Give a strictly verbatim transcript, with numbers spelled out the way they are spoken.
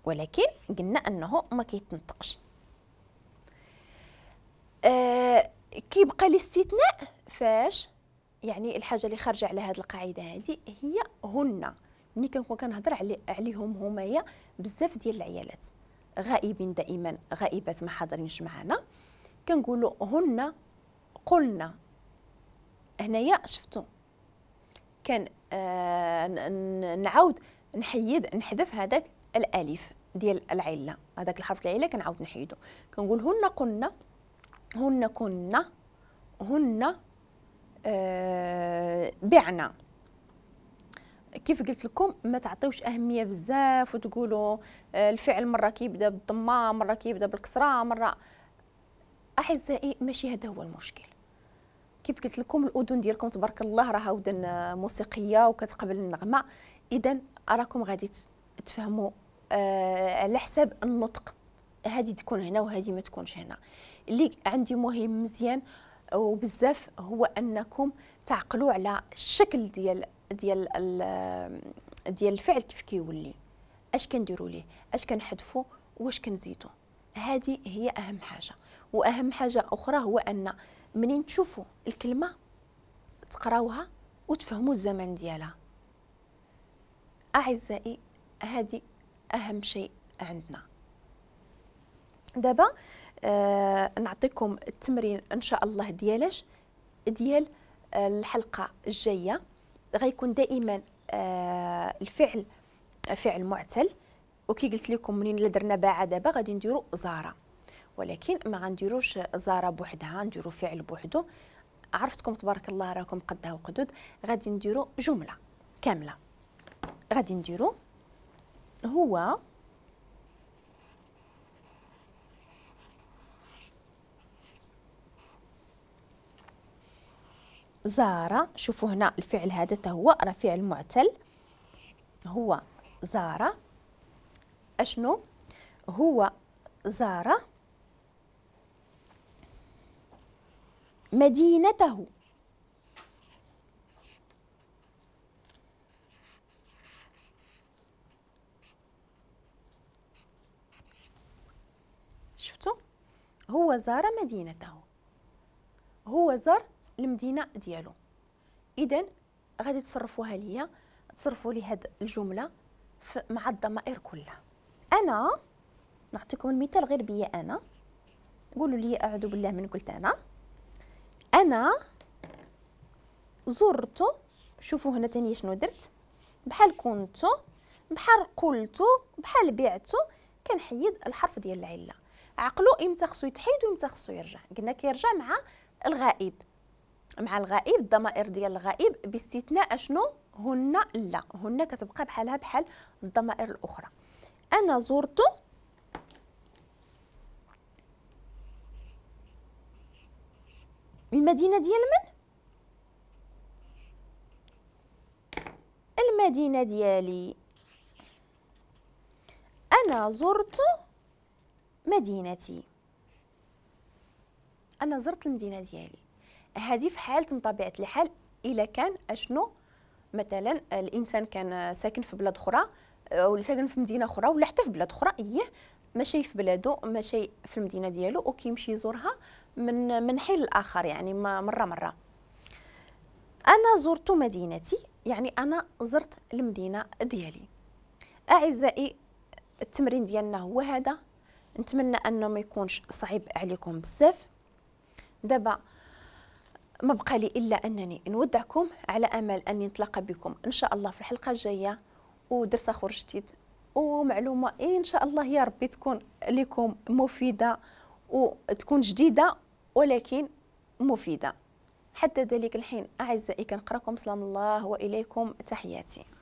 ولكن قلنا انه ما كيتنطقش. آه كيبقى الاستثناء فاش يعني الحاجه اللي خارجه على هذه القاعده هذه هي هن. ملي كنكون كنهضر علي عليهم همايا بزاف ديال العيالات غائبين دائما، غائبات ما حاضرينش معنا، كنقولوا هن قلنا. هنايا شفتوا كان آه نعاود نحيد نحذف هذاك الالف ديال العله، هذاك الحرف العله كنعاود نحيدو، كنقول هن قلنا، هن كنا، هن آه بعنا. كيف قلت لكم ما تعطيوش اهميه بزاف وتقولوا آه الفعل مره كيبدا بالضمه، مره كيبدا بالكسره، مره. اعزائي ماشي هذا هو المشكل. كيف قلت لكم الاذن ديالكم تبارك الله راها ودن موسيقيه وكتقبل النغمه، اذا راكم غادي تفهموا آه على حساب النطق، هذه تكون هنا وهذه ما تكونش هنا. اللي عندي مهم مزيان وبزاف هو انكم تعقلوا على الشكل ديال ديال ديال الفعل كيف كيولي، اش كنديروا ليه، اش كنحذفوا واش كنزيدوا. هذه هي اهم حاجه. واهم حاجه اخرى هو ان منين تشوفوا الكلمه تقراوها وتفهموا الزمن ديالها. اعزائي هذه اهم شيء عندنا. دابا آه نعطيكم التمرين ان شاء الله ديالاش ديال الحلقه الجايه. غيكون دائما آه الفعل فعل معتل، وكي قلت لكم منين درنا باعه دابا غادي نديروا زاره، ولكن ما غنديروش زاره بوحدها، نديروا فعل بوحدو. عرفتكم تبارك الله راكم قدها وقدود. غادي نديروا جمله كامله. غادي نديروا هو زار. شوفوا هنا الفعل هذا هو راه فعل معتل، هو زار. اشنو هو؟ زار مدينته. شفتوا؟ هو زار مدينته، هو زار المدينه ديالو. اذا غادي تصرفوها ليا، تصرفوا لي هاد الجمله مع الضمائر كلها. انا نعطيكم المثال غير بيا انا، قولوا لي اعوذ بالله من قلت انا. انا زرت. شوفوا هنا تاني شنو درت، بحال كنت، بحال قلت، بحال بعت. كنحيد الحرف ديال العله. عقلوا امتى خصو يتحيد وامتى خصو يرجع. قلنا كيرجع مع الغائب، مع الغائب الضمائر ديال الغائب باستثناء شنو؟ هن لا، هن كتبقى بحالها بحال الضمائر الاخرى. انا زرت المدينه ديال من؟ المدينه ديالي. انا زرت مدينتي. انا زرت المدينه ديالي. هذه في حاله من طبيعه الحال الا كان اشنو مثلا الانسان كان ساكن في بلاد اخرى ولا ساكن في مدينه اخرى ولا حتى في بلاد اخرى، اييه ماشي في بلادو، ماشي في المدينه ديالو، وكيمشي يزورها من من حين لاخر، يعني مره مره. انا زرت مدينتي يعني انا زرت المدينه ديالي. اعزائي التمرين ديالنا هو هذا، نتمنى انه ما يكونش صعيب عليكم بزاف. دابا ما بقى لي الا انني نودعكم على امل اني نتلاقى بكم ان شاء الله في الحلقه الجايه ودرس اخر جديد ومعلومه ان شاء الله يا ربي تكون لكم مفيده وتكون جديده ولكن مفيده. حتى ذلك الحين اعزائي كنقراكم سلام الله واليكم تحياتي.